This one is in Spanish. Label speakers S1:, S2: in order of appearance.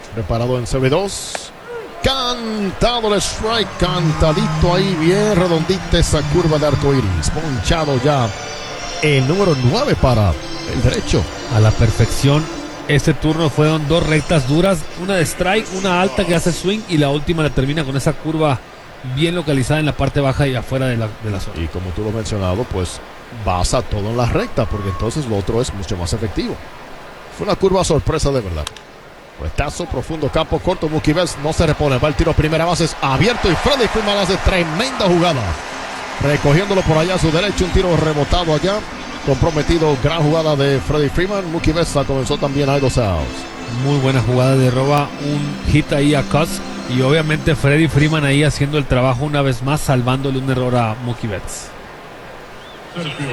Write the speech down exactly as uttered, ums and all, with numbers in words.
S1: Preparado en C B dos. Cantado el strike, cantadito ahí, bien redondita esa curva de arcoiris. Ponchado ya el número nueve para el derecho.
S2: A la perfección. Este turno fueron dos rectas duras, una de strike, una alta que hace swing y la última la termina con esa curva bien localizada en la parte baja y afuera de la, de la zona.
S1: Y como tú lo has mencionado, pues basa todo en la recta, porque entonces lo otro es mucho más efectivo. Fue una curva sorpresa de verdad. Puestazo profundo, campo corto, Mookie Betts no se repone, va el tiro primera base, es abierto y Freddie Freeman hace tremenda jugada. Recogiéndolo por allá a su derecho, un tiro rebotado allá. Comprometido, gran jugada de Freddie Freeman. Mookie Betts comenzó también a dos outs.
S2: Muy buena jugada de roba, un hit ahí a Cutts y obviamente Freddie Freeman ahí haciendo el trabajo una vez más, salvándole un error a Mookie Betts.